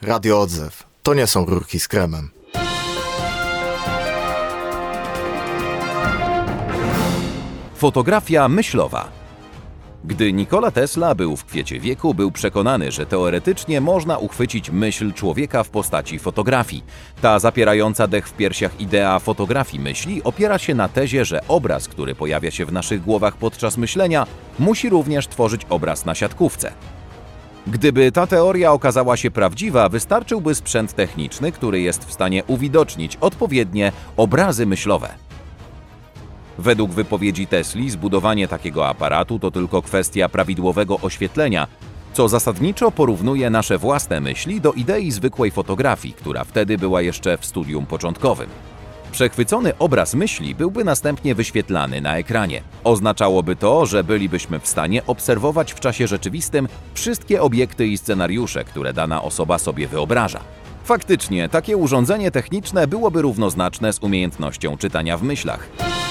Radio Odzew. To nie są rurki z kremem. Fotografia myślowa. Gdy Nikola Tesla był w kwiecie wieku, był przekonany, że teoretycznie można uchwycić myśl człowieka w postaci fotografii. Ta zapierająca dech w piersiach idea fotografii myśli opiera się na tezie, że obraz, który pojawia się w naszych głowach podczas myślenia, musi również tworzyć obraz na siatkówce. Gdyby ta teoria okazała się prawdziwa, wystarczyłby sprzęt techniczny, który jest w stanie uwidocznić odpowiednie obrazy myślowe. Według wypowiedzi Tesli zbudowanie takiego aparatu to tylko kwestia prawidłowego oświetlenia, co zasadniczo porównuje nasze własne myśli do idei zwykłej fotografii, która wtedy była jeszcze w stadium początkowym. Przechwycony obraz myśli byłby następnie wyświetlany na ekranie. Oznaczałoby to, że bylibyśmy w stanie obserwować w czasie rzeczywistym wszystkie obiekty i scenariusze, które dana osoba sobie wyobraża. Faktycznie, takie urządzenie techniczne byłoby równoznaczne z umiejętnością czytania w myślach.